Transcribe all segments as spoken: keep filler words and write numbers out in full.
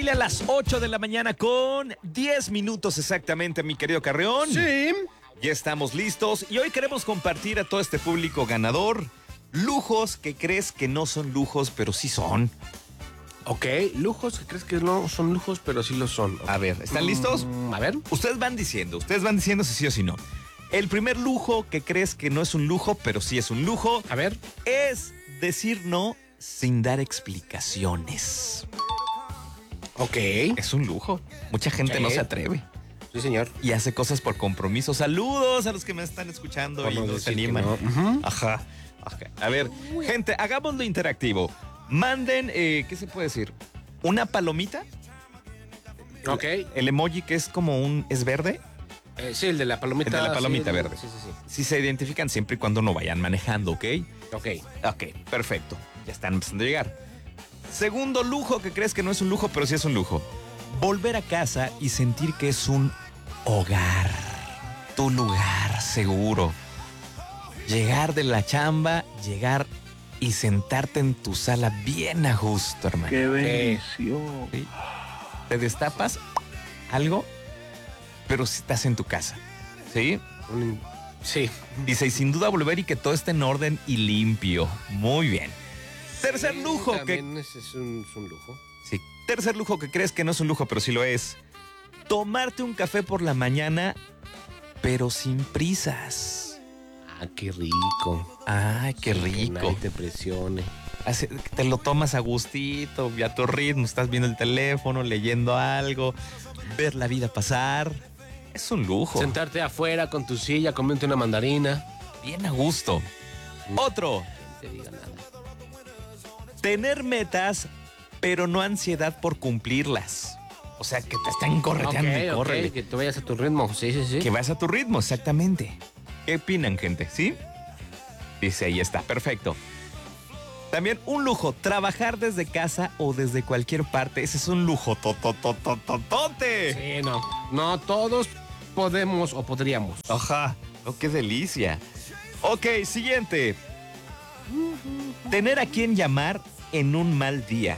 Y a las ocho de la mañana con diez minutos exactamente, mi querido Carreón. Sí. Ya estamos listos y hoy queremos compartir a todo este público ganador lujos que crees que no son lujos, pero sí son. Ok, lujos que crees que no son lujos, pero sí lo son. Okay. A ver, ¿están listos? Mm, a ver. Ustedes van diciendo, ustedes van diciendo si sí o si no. El primer lujo que crees que no es un lujo, pero sí es un lujo. A ver. Es decir no sin dar explicaciones. Ok. Es un lujo. Mucha gente Sí. no se atreve. Sí, señor. Y hace cosas por compromiso. Saludos a los que me están escuchando y no se animan. No. Uh-huh. Ajá. Ajá. A ver, gente, hagámoslo interactivo. Manden, eh, ¿qué se puede decir? ¿Una palomita? Ok. El emoji que es como un... ¿Es verde? Eh, sí, el de la palomita. El de la palomita sí, verde. Sí, sí, sí. Si se identifican siempre y cuando no vayan manejando, ¿ok? Ok. Ok, perfecto. Ya están empezando a llegar. Segundo lujo que crees que no es un lujo, pero sí es un lujo. Volver a casa y sentir que es un hogar. Tu lugar seguro. Llegar de la chamba, llegar y sentarte en tu sala bien a gusto, hermano. ¡Qué bendición! ¿Sí? Te destapas algo, pero si estás en tu casa. ¿Sí? Un- Sí. Dice, y sin duda volver y que todo esté en orden y limpio. Muy bien. Tercer Sí, lujo que... también es, es un, es un lujo. Sí. Tercer lujo que crees que no es un lujo, pero sí lo es. Tomarte un café por la mañana, pero sin prisas. Ah, qué rico. Ay, qué Que rico. nadie te presione. Hace- Te lo tomas a gustito, y a tu ritmo, estás viendo el teléfono, leyendo algo, ver la vida pasar. Es un lujo. Sentarte afuera con tu silla, comiendo una mandarina. Bien a gusto. Otro, No te diga nada. tener metas, pero no ansiedad por cumplirlas. O sea, que te están correteando y Ok, ok, córrele. que te vayas a tu ritmo. Sí, sí, sí. Que vas a tu ritmo, exactamente. ¿Qué opinan, gente? ¿Sí? Dice, ahí está, perfecto. También un lujo, trabajar desde casa o desde cualquier parte. Ese es un lujo, tototototote. Sí, no. No todos podemos o podríamos. Ajá, oh, qué delicia. Ok, siguiente. Tener a quien llamar en un mal día.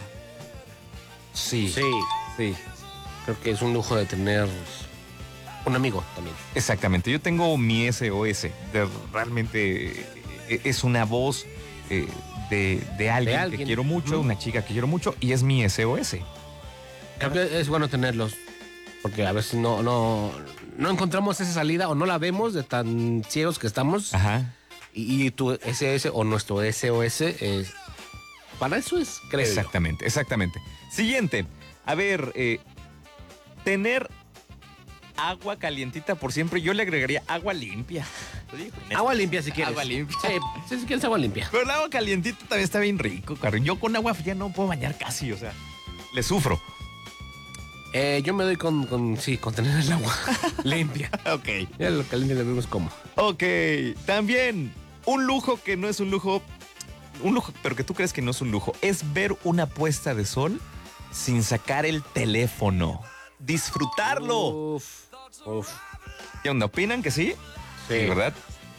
Sí, Sí. sí. Creo que es un lujo de tener un amigo también. Exactamente, yo tengo mi S O S, de, realmente eh, es una voz eh, de, de, alguien De alguien. que quiero mucho, Mm. una chica que quiero mucho y es mi S O S. Creo que es bueno tenerlos. Porque a veces no, no, no encontramos esa salida o no la vemos de tan ciegos que estamos. Ajá. Y, y tu S S o nuestro S O S es. Para eso es, creo. yo. Exactamente, exactamente. Siguiente, a ver, eh, tener agua calientita por siempre, yo le agregaría agua limpia. Lo digo, neta. Agua limpia si quieres. Agua limpia. Sí, sí, si quieres agua limpia. Pero el agua calientita también está bien rico, Carlos. Yo con agua fría no puedo bañar casi, o sea, le sufro. Eh, yo me doy con, con, sí, con tener el agua limpia. Ok. Ya lo caliente le vemos como. Ok, también un lujo que no es un lujo, un lujo, pero que tú crees que no es un lujo, es ver una puesta de sol sin sacar el teléfono. Disfrutarlo. Uf, uf. ¿Qué onda? ¿Opinan que sí? Sí. ¿Verdad?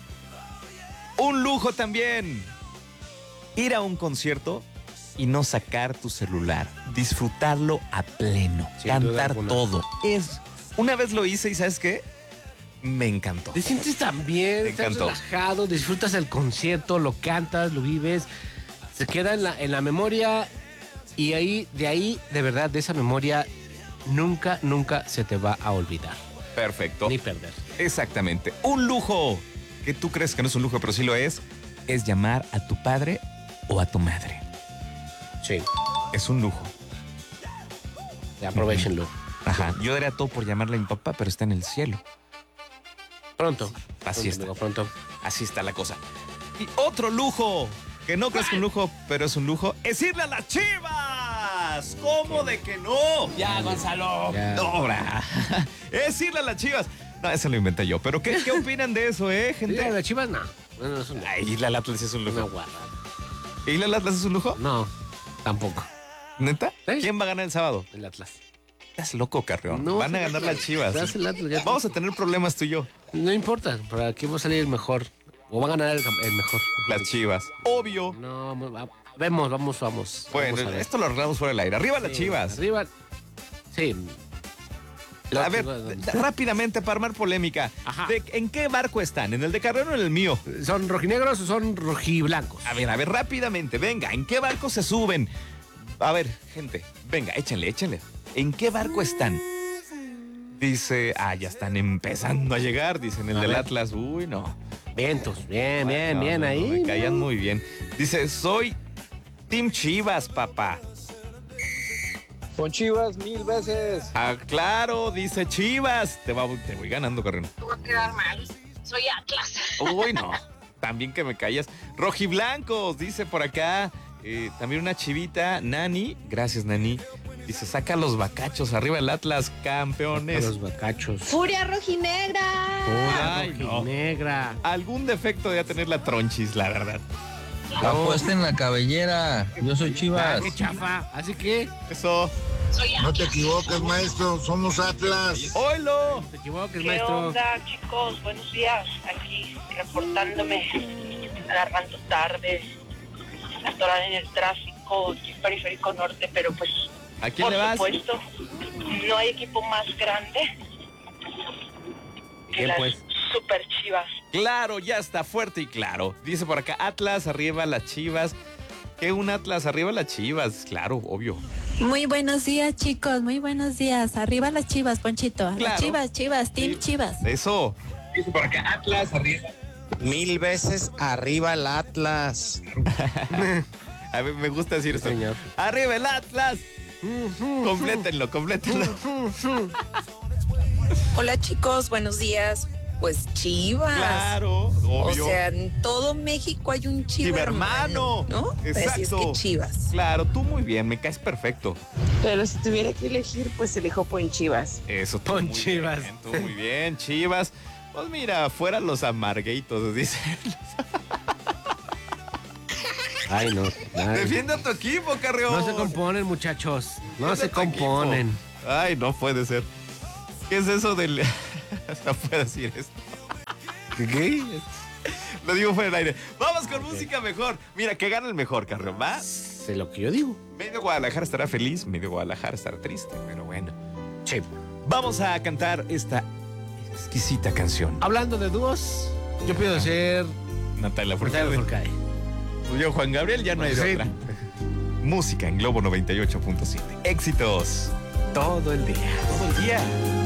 Un lujo también. Ir a un concierto y no sacar tu celular. Disfrutarlo a pleno. Sin duda Cantar alguna. todo. Es. Una vez lo hice y ¿sabes qué? Me encantó. Te sientes tan bien, Me estás encantó. relajado, disfrutas el concierto, lo cantas, lo vives, se queda en la, en la memoria y ahí, de ahí, de verdad, de esa memoria, nunca, nunca se te va a olvidar, Perfecto. ni perder. Exactamente. Un lujo que tú crees que no es un lujo, pero sí lo es, es llamar a tu padre o a tu madre. Sí, Es un lujo. aprovechenlo. Ajá. Yo daría todo por llamarle a mi papá, pero está en el cielo. Pronto. Así pronto, está. amigo, pronto. Así está la cosa. Y otro lujo, que no crees que es un lujo, pero es un lujo, es irle a las Chivas. ¿Cómo de que no? Ya, Gonzalo. Ya. No, bra. Es irle a las Chivas. No, eso lo inventé yo. Pero ¿qué, qué opinan de eso, eh, ¿Sí, gente? ¿La Chivas? No. No, no es una, Ay, irle al Atlas es un una lujo. guarrada. ¿Irle al Atlas es un lujo? No, tampoco. ¿Neta? Sí. ¿Quién va a ganar el sábado? El Atlas. Estás loco, Carreón. No, Van a sí, ganar las Chivas. Estás el Atlas, ya te- Vamos a tener problemas tú y yo. No importa, para aquí va a salir el mejor. O va a ganar el, el mejor. Las Chivas. Obvio. No, va- vemos, vamos, vamos. Bueno, Vamos a ver. esto lo arreglamos fuera del aire. Arriba las Sí, Chivas. Arriba. Sí. A ver, rápidamente para armar polémica. Ajá. ¿De, ¿En qué barco están? ¿En el de Carreón o en el mío? ¿Son rojinegros o son rojiblancos? A ver, a ver, rápidamente, venga, ¿en qué barco se suben? A ver, gente, venga, échenle, échenle. ¿En qué barco están? Dice, ah, ya están empezando a llegar, dicen el A del ver. Atlas. Uy, no. Vientos, bien, bien, No, bien no, no, ahí. me caían muy bien. Dice, soy Team Chivas, papá. Con Chivas mil veces. Ah, claro, dice Chivas. Te, va, te voy ganando, Carreón. Te voy a quedar mal. Soy Atlas. Uy, no. También que me callas. Rojiblancos, dice por acá. Eh, también una chivita, Nani. Gracias, Nani. Dice, saca los bacachos, arriba el Atlas, campeones. Los bacachos. Furia rojinegra. Ay, no. Negra. Algún defecto de tener la tronchis, la verdad. Apuesten la cabellera. Yo soy Ah, Chivas. qué chafa. Así que, Eso. Soy No te Atlas. equivoques, maestro, somos Atlas. ¡Oilo! no te equivoques, ¿Qué maestro. onda, chicos? Buenos días. Aquí reportándome, agarrando tarde, atorada en el tráfico, aquí periférico norte, pero pues, ¿A quién por le vas? supuesto, no hay equipo más grande que ¿Quién, las pues? Super Chivas. Claro, ya está fuerte y claro. Dice por acá, Atlas, arriba las Chivas. ¿Qué un Atlas, arriba las Chivas? Claro, obvio. Muy buenos días, chicos, muy buenos días. Arriba las Chivas, Ponchito. Claro. Las Chivas, Chivas, Team Sí. Chivas. Eso. Dice por acá, Atlas, arriba. Mil veces arriba el Atlas. A ver, me gusta decir esto. Señor. ¡Arriba el Atlas! Complétenlo, complétenlo. Hola chicos, buenos días. Pues Chivas. Claro, O obvio. sea, en todo México hay un Chiva Chivermano. hermano, ¿no? Pues así es Exacto. que Chivas. Claro, tú muy bien, me caes perfecto. Pero si tuviera que elegir, pues elijo por Chivas. Eso, tú Con muy Chivas. bien, tú muy bien, Chivas. Pues mira, fuera los amarguitos, dice. Ay, no. Ay. Defiende a tu equipo, Carrión. No se componen, muchachos. No Defiende se a tu equipo. componen. Ay, no puede ser. ¿Qué es eso del...? No puedo decir esto. ¿Qué? Lo digo fuera del aire. Vamos con música mejor. Mira, que gana el mejor, Carrión, ¿va? Sé lo que yo digo. Medio Guadalajara estará feliz, medio Guadalajara estará triste, pero bueno. Sí. Vamos a cantar esta exquisita canción. Hablando de dúos, yo pido ser Natalia Natalia Forcade. Forcade. Yo, Juan Gabriel, ya no hay de Sí. otra. Música en Globo noventa y ocho punto siete. Éxitos todo el día. Todo el día.